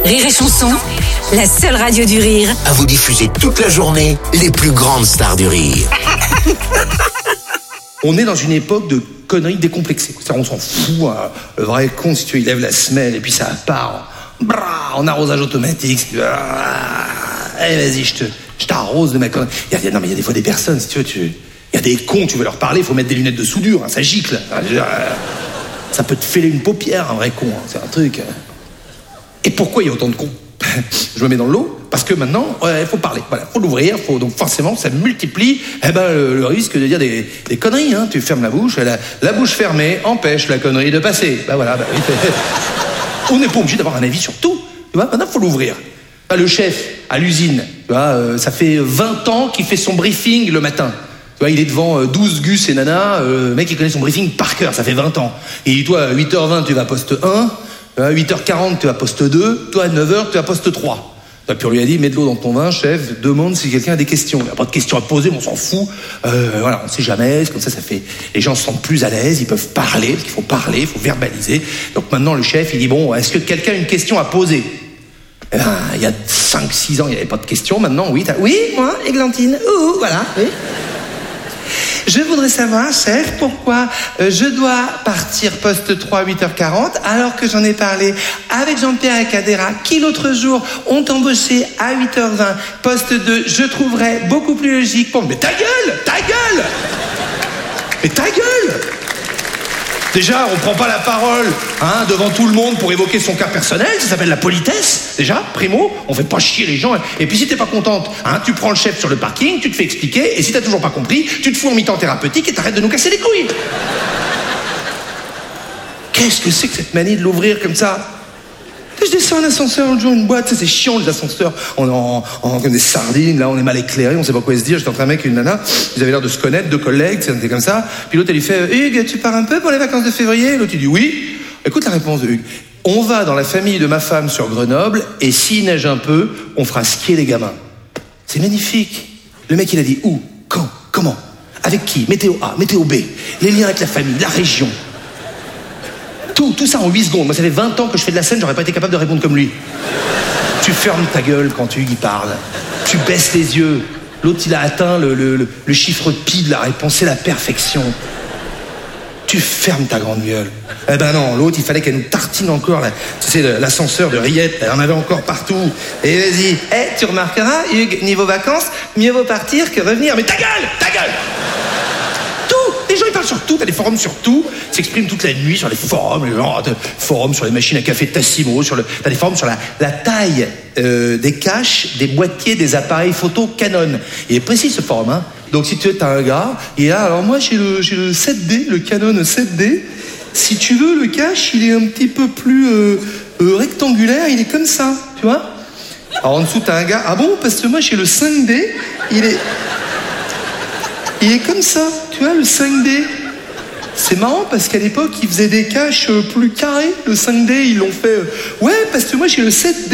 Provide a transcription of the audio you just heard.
Rire et Chanson, la seule radio du rire à vous diffuser toute la journée les plus grandes stars du rire. On est dans une époque de conneries décomplexées. C'est-à-dire, on s'en fout. Hein. Le vrai con, si tu veux, il lève la semelle et puis ça part en arrosage automatique. Allez, vas-y, je t'arrose de ma connerie. Non, mais il y a des fois des personnes, si tu veux, il y a des cons, tu veux leur parler, il faut mettre des lunettes de soudure, hein, ça gicle. Ça peut te fêler une paupière, un vrai con, hein, c'est un truc. Et pourquoi il y a autant de cons? Je me mets dans le lot, parce que maintenant, il faut parler, voilà, faut l'ouvrir, donc forcément, ça multiplie le risque de dire des conneries, hein. Tu fermes la bouche, la bouche fermée empêche la connerie de passer. On n'est pas obligé d'avoir un avis sur tout, tu vois, maintenant, il faut l'ouvrir. Le chef, à l'usine, tu vois, ça fait 20 ans qu'il fait son briefing le matin. Tu vois, il est devant 12 gus et nanas, le mec, il connaît son briefing par cœur, ça fait 20 ans. Et il dit, toi, à 8h20, tu vas poste 1, à 8h40, tu vas poste 2, toi, à 9h, tu vas poste 3. Puis on lui a dit, mets de l'eau dans ton vin, chef, demande si quelqu'un a des questions. Il n'y a pas de questions à poser, mais on s'en fout. Voilà, on ne sait jamais, comme ça fait... Les gens se sentent plus à l'aise, ils peuvent parler, parce qu'il faut parler, il faut verbaliser. Donc maintenant, le chef, il dit, bon, est-ce que quelqu'un a une question à poser? Il y a 5-6 ans, il n'y avait pas de questions. Maintenant, oui, oui, moi, Églantine, voilà, oui. Je voudrais savoir, chef, pourquoi je dois partir poste 3 à 8h40 alors que j'en ai parlé avec Jean-Pierre et Cadera qui l'autre jour ont embauché à 8h20 poste 2, je trouverais beaucoup plus logique pour... Mais ta gueule! Mais ta gueule! Déjà, on prend pas la parole devant tout le monde pour évoquer son cas personnel, ça s'appelle la politesse. Déjà, primo, on fait pas chier les gens. Et puis si t'es pas contente, tu prends le chef sur le parking, tu te fais expliquer, et si t'as toujours pas compris, tu te fous en mi-temps thérapeutique et t'arrêtes de nous casser les couilles. Qu'est-ce que c'est que cette manie de l'ouvrir comme ça? Je descends en ascenseur l'autre jour, une boîte, ça c'est chiant les ascenseurs, on est comme des sardines, là on est mal éclairés, on sait pas quoi se dire. J'étais entre un mec et une nana, ils avaient l'air de se connaître, deux collègues, c'était comme ça. Puis l'autre elle lui fait, Hugues, tu pars un peu pour les vacances de février? L'autre il dit oui. Écoute la réponse de Hugues. On va dans la famille de ma femme sur Grenoble, et s'il neige un peu, on fera skier les gamins. C'est magnifique. Le mec il a dit où, quand, comment, avec qui, météo A, météo B, les liens avec la famille, la région. Tout ça en 8 secondes. Moi, ça fait 20 ans que je fais de la scène, j'aurais pas été capable de répondre comme lui. Tu fermes ta gueule quand Hugues parle. Tu baisses les yeux. L'autre, il a atteint le chiffre pi de la réponse. C'est la perfection. Tu fermes ta grande gueule. Eh ben non, l'autre, il fallait qu'elle nous tartine encore. Tu sais, l'ascenseur de rillettes, elle en avait encore partout. Et vas-y. Tu remarqueras, Hugues, niveau vacances, mieux vaut partir que revenir. Mais ta gueule! Les gens ils parlent sur tout, t'as des forums sur tout, ils s'expriment toute la nuit sur les forums, forums sur les machines à café Tassimo, t'as des forums sur la taille des caches, des boîtiers, des appareils photo Canon. Il est précis ce forum, hein. Donc si tu veux, t'as un gars, et là, alors moi j'ai le 7D, le Canon 7D. Si tu veux, le cache, il est un petit peu plus rectangulaire, il est comme ça, tu vois. Alors en dessous t'as un gars, ah bon, parce que moi j'ai le 5D, il est comme ça, tu vois, le 5D. C'est marrant parce qu'à l'époque, ils faisaient des caches plus carrés. Le 5D, ils l'ont fait... Ouais, parce que moi, j'ai le 7D.